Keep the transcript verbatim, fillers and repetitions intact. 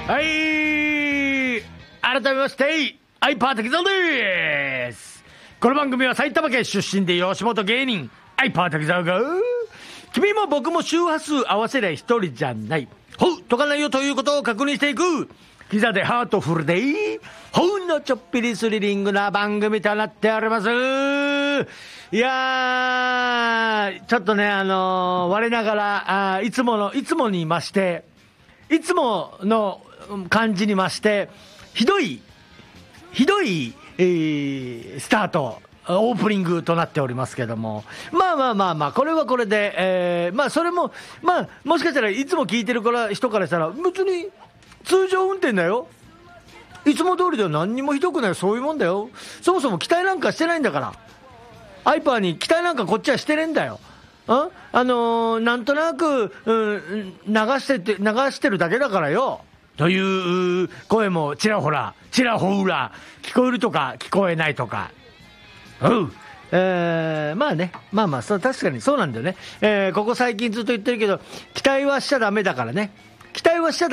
はい、改めましてアイパー滝沢です。この番組は埼玉県出身で吉本芸人アイパー滝沢が、君も僕も周波数合わせりゃ一人じゃない、ほうとかないよということを確認していく、キザでハートフルでほうのちょっぴりスリリングな番組となっております。いやー、ちょっとね、あのー、我ながらあいつものいつもに増していつもの感じに増してひどいひどい、えー、スタートオープニングとなっておりますけども、まあまあまあまあ、これはこれで、えー、まあそれもまあもしかしたらいつも聞いてるから人からしたら別に通常運転だよ、いつも通りでは何にもひどくない、そういうもんだよ、そもそも期待なんかしてないんだから、アイパーに期待なんかこっちはしてねえんだよ。あ、あのー、なんとなく、うん、流してて流してるだけだからよという声もちらほらちらほら聞こえるとか聞こえないとか、うん、えー、まあね、まあまあそう、確かにそうなんだよね、えー、ここ最近ずっと言ってるけど期待はしちゃダメだからね、期待はしちゃダメ